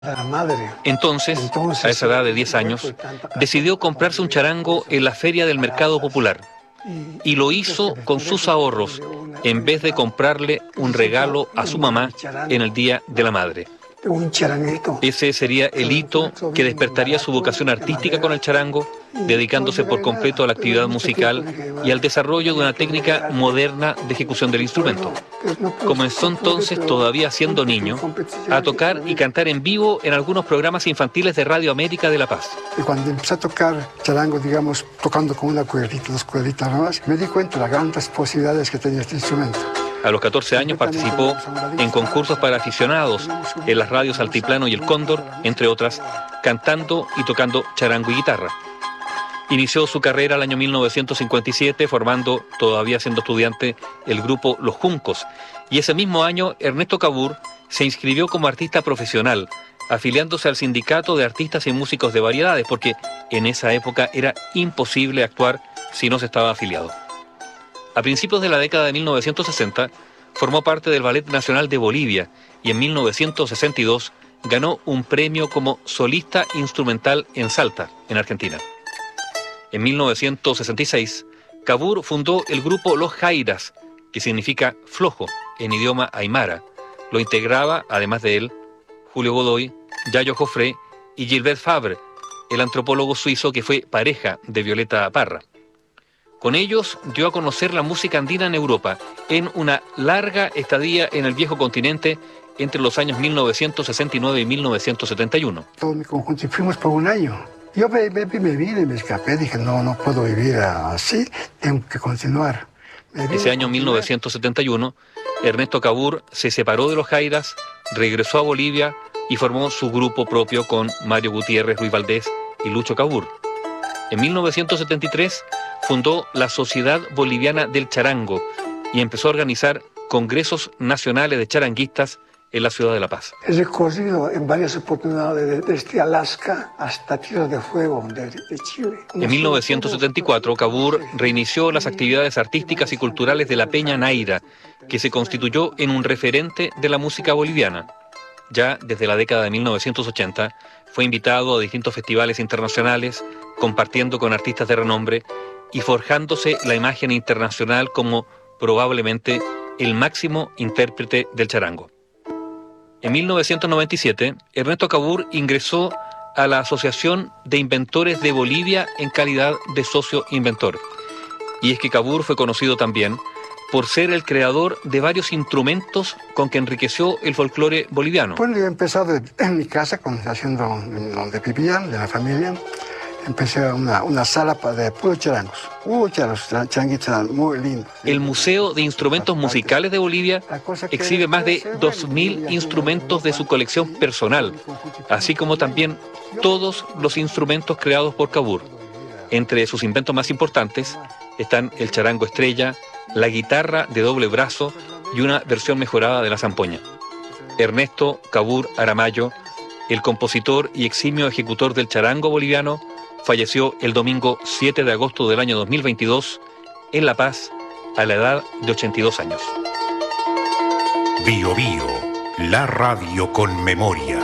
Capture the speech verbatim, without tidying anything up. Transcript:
Entonces, a esa edad de diez años, decidió comprarse un charango en la feria del Mercado Popular y lo hizo con sus ahorros en vez de comprarle un regalo a su mamá en el Día de la Madre. Ese sería el hito que despertaría su vocación artística con el charango, dedicándose por completo a la actividad musical y al desarrollo de una técnica moderna de ejecución del instrumento. Comenzó entonces, todavía siendo niño, a tocar y cantar en vivo en algunos programas infantiles de Radio América de La Paz. Y cuando empecé a tocar charango, digamos, tocando con una cuerdita, dos cuerditas nomás, me di cuenta de las grandes posibilidades que tenía este instrumento. A los catorce años participó en concursos para aficionados en las radios Altiplano y El Cóndor, entre otras, cantando y tocando charango y guitarra. Inició su carrera el año mil novecientos cincuenta y siete formando, todavía siendo estudiante, el grupo Los Juncos. Y ese mismo año, Ernesto Cavour se inscribió como artista profesional, afiliándose al Sindicato de Artistas y Músicos de Variedades, porque en esa época era imposible actuar si no se estaba afiliado. A principios de la década de mil novecientos sesenta, formó parte del Ballet Nacional de Bolivia y en mil novecientos sesenta y dos ganó un premio como solista instrumental en Salta, en Argentina. En mil novecientos sesenta y seis, Cavour fundó el grupo Los Jairas, que significa flojo en idioma aymara. Lo integraba, además de él, Julio Godoy, Yayo Joffre y Gilbert Fabre, el antropólogo suizo que fue pareja de Violeta Parra. Con ellos dio a conocer la música andina en Europa, en una larga estadía en el viejo continente entre los años mil novecientos sesenta y nueve y mil novecientos setenta y uno. Todo mi conjunto y fuimos por un año. Yo me, me, me vine, me escapé, dije, no, no puedo vivir así, tengo que continuar. Ese año mil novecientos setenta y uno, Ernesto Cavour se separó de los Jairas, regresó a Bolivia y formó su grupo propio con Mario Gutiérrez, Ruiz Valdés y Lucho Cavour. En mil novecientos setenta y tres fundó la Sociedad Boliviana del Charango y empezó a organizar congresos nacionales de charanguistas en la ciudad de La Paz. He recorrido en varias oportunidades desde Alaska hasta Tierra de Fuego de, de Chile. En mil novecientos setenta y cuatro, Cavour reinició las actividades artísticas y culturales de la Peña Naira, que se constituyó en un referente de la música boliviana. Ya desde la década de mil novecientos ochenta, fue invitado a distintos festivales internacionales, compartiendo con artistas de renombre y forjándose la imagen internacional como probablemente el máximo intérprete del charango. En mil novecientos noventa y siete, Ernesto Cavour ingresó a la Asociación de Inventores de Bolivia en calidad de socio inventor. Y es que Cavour fue conocido también por ser el creador de varios instrumentos con que enriqueció el folclore boliviano. Bueno, yo he empezado en mi casa, haciendo donde vivían, de la familia. Empecé una, una sala de puros charangos. Uh, charangos, charanguitos muy lindos. El Museo de Instrumentos Musicales de Bolivia exhibe más de dos mil instrumentos de su colección personal, así como también todos los instrumentos creados por Cavour. Entre sus inventos más importantes están el charango estrella, la guitarra de doble brazo y una versión mejorada de la zampoña. Ernesto Cavour Aramayo, el compositor y eximio ejecutor del charango boliviano, falleció el domingo siete de agosto del año dos mil veintidós en La Paz a la edad de ochenta y dos años. Bio Bio, la radio con memoria.